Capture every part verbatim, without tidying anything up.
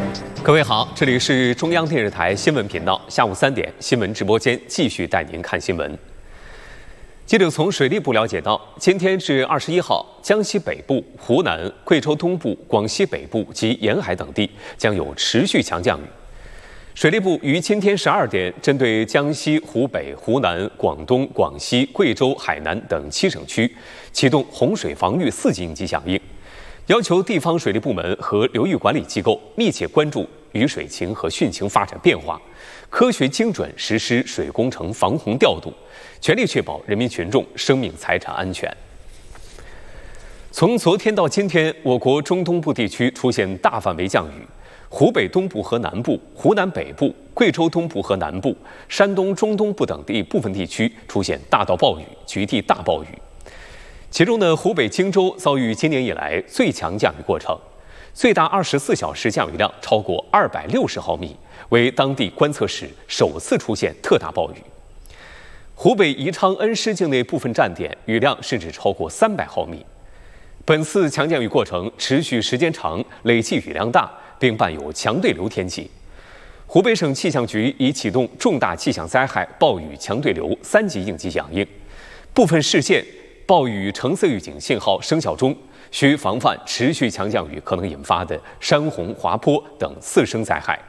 各位好，这里是中央电视台新闻频道，下午三点新闻直播间继续带您看新闻。记者从水利部了解到，今天至二十一号，江西北部、湖南、贵州东部、广西北部及沿海等地将有持续强降雨。水利部于今天十二点，针对江西、湖北、湖南、广东、广西、贵州、海南等七省区，启动洪水防御四级应急响应，要求地方水利部门和流域管理机构密切关注雨水情和汛情发展变化，科学精准实施水工程防洪调度，全力确保人民群众生命财产安全。从昨天到今天，我国中东部地区出现大范围降雨，湖北东部和南部、湖南北部、贵州东部和南部、山东中东部等地部分地区出现大到暴雨、局地大暴雨。其中呢，湖北荆州遭遇今年以来最强降雨过程，最大二十四小时降雨量超过二百六十毫米，为当地观测史首次出现特大暴雨。湖北宜昌恩施境内部分站点雨量甚至超过三百毫米。本次强降雨过程持续时间长，累计雨量大，并伴有强对流天气。湖北省气象局已启动重大气象灾害暴雨强对流三级应急响应，部分市县暴雨橙色预警信号生效中，需防范持续强降雨可能引发的山洪、滑坡等次生灾害。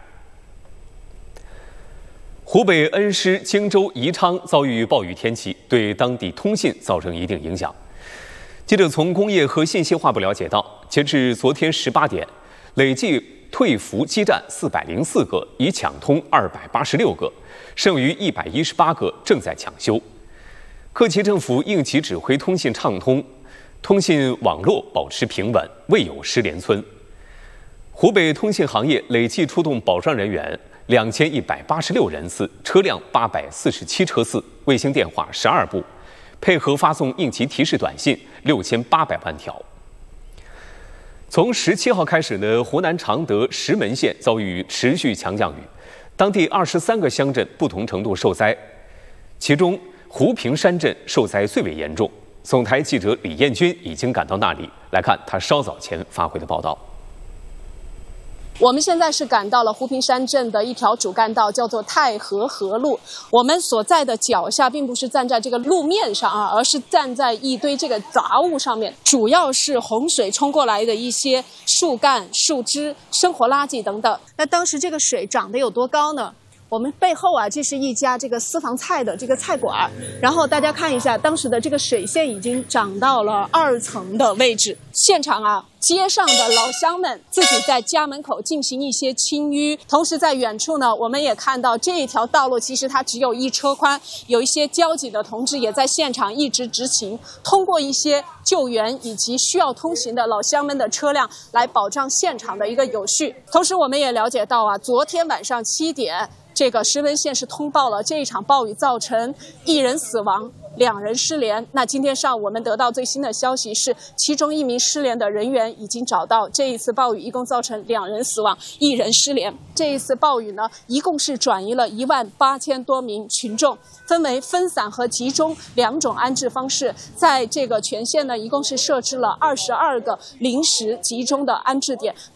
湖北恩施、荆州、宜昌遭遇暴雨天气，对当地通信造成一定影响。记者从工业和信息化部了解到，截至昨天十八点，累计退服基站四百零四个，已抢通二百八十六个，剩余一百一十八个正在抢修。各级政府应急指挥通信畅通，通信网络保持平稳，未有失联村。湖北通信行业累计出动保障人员两千一百八十六人次，车辆八百四十七车次，卫星电话十二部，配合发送应急提示短信六千八百万条。从十七号开始呢，湖南常德石门县遭遇持续强降雨，当地二十三个乡镇不同程度受灾，其中湖平山镇受灾最为严重。总台记者李彦军已经赶到那里，来看他稍早前发回的报道。 我们现在是赶到了湖平山镇的一条主干道，叫做太河河路。我们所在的脚下并不是站在这个路面上啊，而是站在一堆这个杂物上面，主要是洪水冲过来的一些树干、树枝、生活垃圾等等。那当时这个水涨得有多高呢？我们背后啊，这是一家这个私房菜的这个菜馆，然后大家看一下，当时的这个水线已经涨到了二层的位置。现场啊，街上的老乡们自己在家门口进行一些清淤，同时在远处呢，我们也看到这一条道路其实它只有一车宽，有一些交警的同志也在现场一直执勤，通过一些救援以及需要通行的老乡们的车辆来保障现场的一个有序。同时我们也了解到啊，昨天晚上七点。这个石门县是通报了这一场暴雨造成一人死亡，两人失联。那今天上午我们得到最新的消息是，其中一名失联的人员已经找到。这一次暴雨一共造成两人死亡，一人失联。这一次暴雨呢，一共是转移了一万八千多名群众，分为分散和集中两种安置方式。在这个全县呢，一共是设置了二十二个临时集中的安置点。